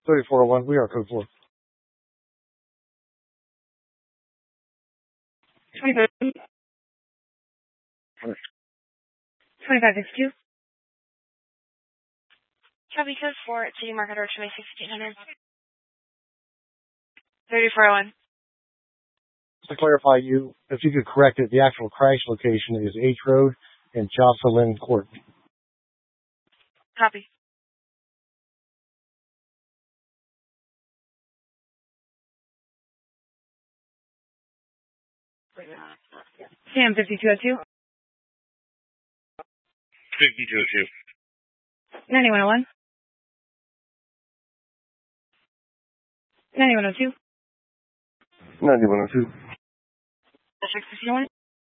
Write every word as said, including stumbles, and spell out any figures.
thirty-four oh one, we are code four. twenty-five. twenty-five sixty-two. Copy code four at City Market or twenty-six fifteen hundred. thirty-four oh one. To clarify, you, if you could correct it, the actual crash location is H Road and Jocelyn Court. Copy. Sam fifty-two oh two. fifty-two oh two. ninety-one oh one. ninety-one oh two. ninety-one oh two. six fifteen oh one.